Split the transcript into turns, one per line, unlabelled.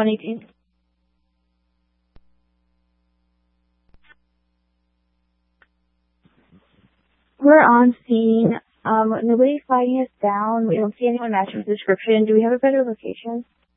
118. We're on scene. Nobody's flagging us down. We don't see anyone matching the description. Do we have a better location?